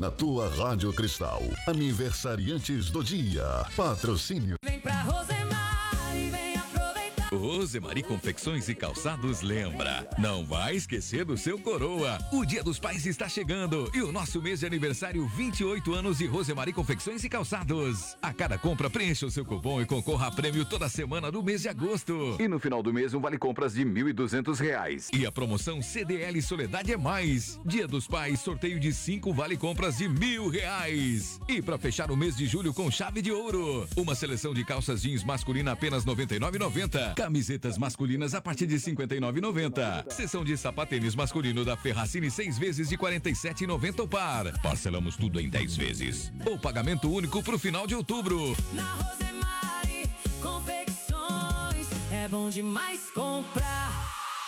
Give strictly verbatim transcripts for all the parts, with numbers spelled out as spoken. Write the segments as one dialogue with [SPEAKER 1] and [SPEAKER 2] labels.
[SPEAKER 1] Na tua Rádio Cristal, aniversariantes do dia. Patrocínio.
[SPEAKER 2] Vem pra Rosemar e vem aproveitar.
[SPEAKER 3] Rosemary Confecções e Calçados lembra, não vai esquecer do seu coroa. O Dia dos Pais está chegando e o nosso mês de aniversário, vinte e oito anos de Rosemary Confecções e Calçados. A cada compra, preencha o seu cupom e concorra a prêmio toda semana do mês de agosto.
[SPEAKER 4] E no final do mês, um vale compras de mil e duzentos reais.
[SPEAKER 3] E a promoção C D L Soledade é Mais. Dia dos Pais, sorteio de cinco vale compras de mil reais. E para fechar o mês de julho com chave de ouro, uma seleção de calças jeans masculina apenas noventa e nove reais e noventa centavos. Camisetas masculinas a partir de cinquenta e nove reais e noventa centavos. Seção de sapatênis masculino da Ferracini, seis vezes de quarenta e sete reais e noventa centavos o par. Parcelamos tudo em dez vezes. Ou pagamento único pro final de outubro.
[SPEAKER 2] Na Rosemary Confecções é bom demais comprar.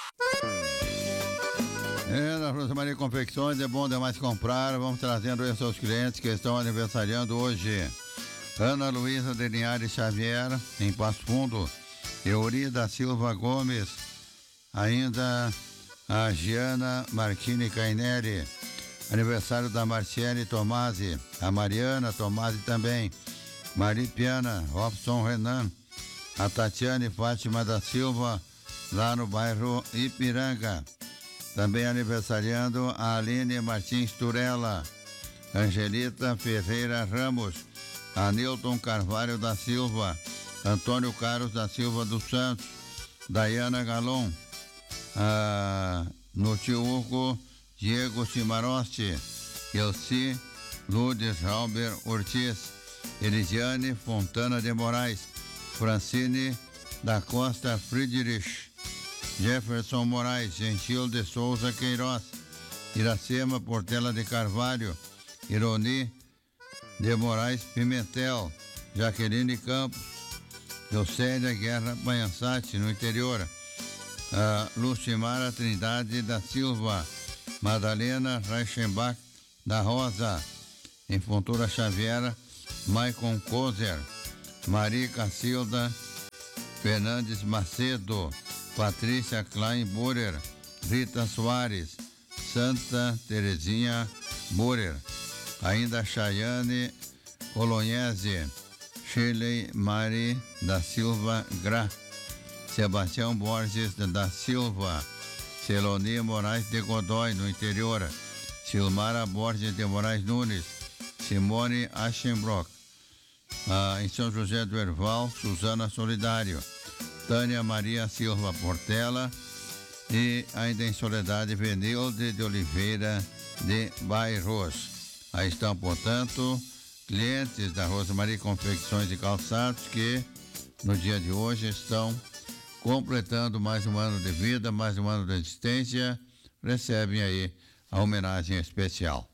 [SPEAKER 5] É, na Rosemary Confecções é bom demais comprar. Vamos trazendo isso aos clientes que estão aniversariando hoje. Ana Luísa de Linhares Xavier, em Passo Fundo. Euri da Silva Gomes. Ainda a Giana Martini Cainelli. Aniversário da Marciele Tomasi. A Mariana Tomasi também. Mari Piana, Robson Renan. A Tatiane Fátima da Silva, lá no bairro Ipiranga. Também aniversariando a Aline Martins Turella. Angelita Ferreira Ramos. A Nilton Carvalho da Silva. Antônio Carlos da Silva dos Santos. Dayana Galon. Ah, no Tiúco, Diego Cimarosti. Elci Lourdes Halber Ortiz. Elisiane Fontana de Moraes. Francine da Costa Friedrich. Jefferson Moraes, Gentil de Souza Queiroz. Iracema Portela de Carvalho. Ironi de Moraes Pimentel. Jaqueline Campos. Eucélia Guerra Banhassati, no interior. Uh, Lucimara Trindade da Silva. Madalena Reichenbach da Rosa. Em Fontoura Xavier, Maicon Kozer. Maria Cacilda Fernandes Macedo. Patrícia Klein Burer. Rita Soares. Santa Terezinha Burer. Ainda Chayane Colonhese. Shirley Mari da Silva Gra. Sebastião Borges da Silva. Celoni Moraes de Godoy, no interior. Silmara Borges de Moraes Nunes. Simone Aschenbrock. Ah, em São José do Herval, Suzana Solidário. Tânia Maria Silva Portela. E ainda em Soledade, Venilde de Oliveira de Bairros. Aí estão, portanto, clientes da Rosemary Confecções e Calçados que no dia de hoje estão completando mais um ano de vida, mais um ano de existência, recebem aí a homenagem especial.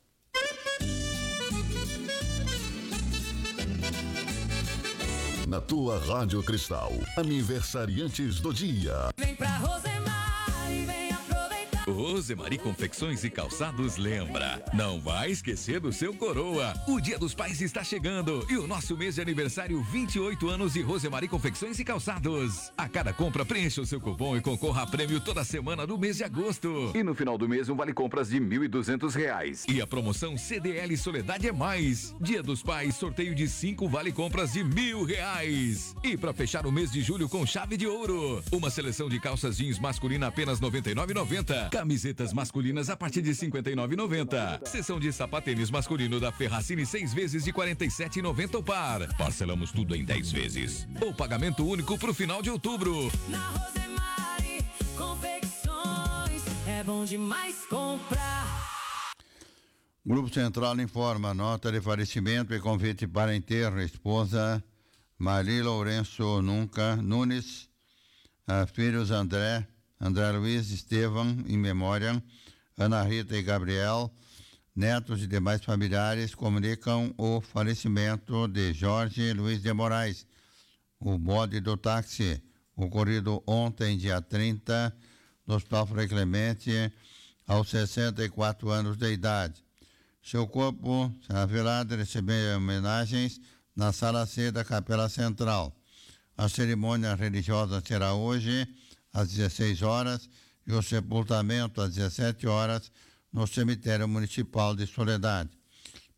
[SPEAKER 1] Na tua Rádio Cristal, aniversariantes do dia.
[SPEAKER 2] Vem pra Rosemar e vem aproveitar.
[SPEAKER 3] Rosemary Confecções e Calçados lembra, não vai esquecer do seu coroa. O Dia dos Pais está chegando e o nosso mês de aniversário, vinte e oito anos de Rosemary Confecções e Calçados. A cada compra, preencha o seu cupom e concorra a prêmio toda semana do mês de agosto.
[SPEAKER 4] E no final do mês, um vale compras de mil e duzentos reais.
[SPEAKER 3] E a promoção C D L Soledade é Mais. Dia dos Pais, sorteio de cinco vale compras de mil reais. E para fechar o mês de julho com chave de ouro, uma seleção de calças jeans masculina apenas noventa e nove reais e noventa centavos. Camisetas masculinas a partir de cinquenta e nove reais e noventa centavos. Seção de sapatênis masculino da Ferracini, seis vezes de quarenta e sete reais e noventa centavos o par. Parcelamos tudo em dez vezes. Ou pagamento único pro final de outubro.
[SPEAKER 2] Na Rosemary Confecções é bom demais comprar.
[SPEAKER 5] Grupo Central informa, nota de falecimento e convite para enterro. Esposa Mari Lourenço Nunca Nunes, uh, filhos André, André Luiz, Estevam, em memória, Ana Rita e Gabriel, netos e demais familiares comunicam o falecimento de Jorge Luiz de Moraes, o bode do táxi, ocorrido ontem, dia trinta, no Hospital Frei Clemente, aos sessenta e quatro anos de idade. Seu corpo será velado e receber homenagens na Sala C da Capela Central. A cerimônia religiosa será hoje, às dezesseis horas, e o sepultamento às dezessete horas, no cemitério municipal de Soledade.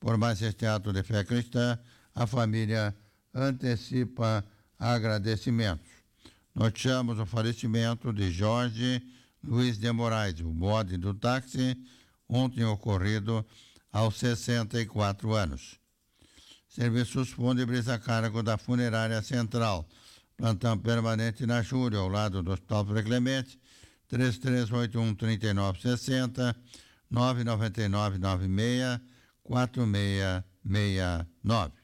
[SPEAKER 5] Por mais este ato de fé cristã, a família antecipa agradecimentos. Noticiamos o falecimento de Jorge Luiz de Moraes, o bode do táxi, ontem ocorrido aos sessenta e quatro anos. Serviços fúnebres a cargo da Funerária Central. Plantão permanente na Júlia, ao lado do Hospital Frei Clemente, três três oito um, três nove seis zero, nove nove nove nove seis quatro seis seis nove.